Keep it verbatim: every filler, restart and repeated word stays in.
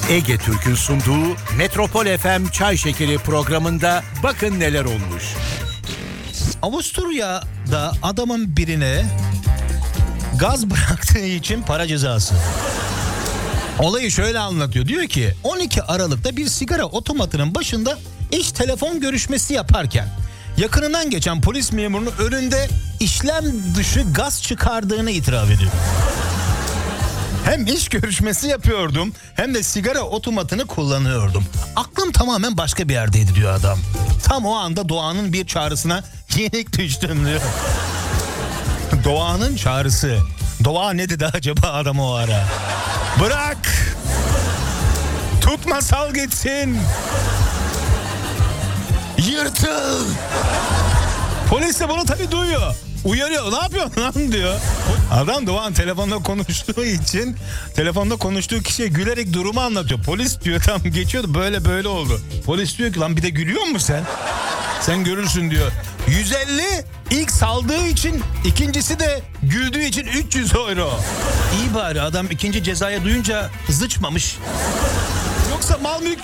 Ege Türk'ün sunduğu Metropol F M Çay Şekeri programında bakın neler olmuş. Avusturya'da adamın birine gaz bıraktığı için para cezası. Olayı şöyle anlatıyor. Diyor ki on iki Aralık'ta bir sigara otomatının başında iş telefon görüşmesi yaparken yakınından geçen polis memurunun önünde işlem dışı gaz çıkardığını itiraf ediyor. Hem iş görüşmesi yapıyordum hem de sigara otomatını kullanıyordum. Aklım tamamen başka bir yerdeydi diyor adam. Tam o anda doğanın bir çağrısına yenik düştüm diyor. Doğanın çağrısı. Doğa ne dedi acaba adam o ara? Bırak. Tutma, sal gitsin. Yırtıl. Polis de bunu tabii duyuyor. Uyarıyor. Ne yapıyorsun lan diyor. Adam Doğan telefonda konuştuğu için telefonda konuştuğu kişiye gülerek durumu anlatıyor. Polis diyor tam geçiyordu böyle böyle oldu. Polis diyor ki lan bir de gülüyor musun sen? Sen görürsün diyor. yüz elli ilk saldığı için, ikincisi de güldüğü için üç yüz euro. İyi bari adam ikinci cezaya duyunca zıçmamış. Yoksa mal mülk